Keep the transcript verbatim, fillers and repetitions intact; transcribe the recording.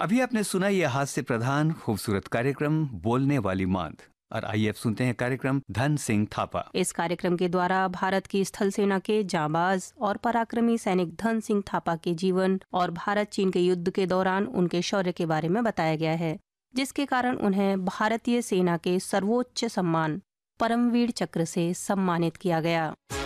अभी आपने सुना यह हास्य प्रधान खूबसूरत कार्यक्रम बोलने वाली मांद। और आइए अब सुनते हैं कार्यक्रम धन सिंह थापा। इस कार्यक्रम के द्वारा भारत की स्थल सेना के जांबाज और पराक्रमी सैनिक धन सिंह थापा के जीवन और भारत चीन के युद्ध के दौरान उनके शौर्य के बारे में बताया गया है, जिसके कारण उन्हें भारतीय सेना के सर्वोच्च सम्मान परमवीर चक्र से सम्मानित किया गया।